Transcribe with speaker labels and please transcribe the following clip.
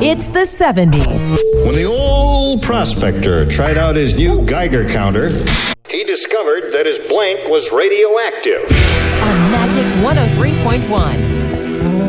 Speaker 1: It's the 70s.
Speaker 2: When the old prospector tried out his new Geiger counter, he discovered that his blank was radioactive.
Speaker 1: On Magic 103.1.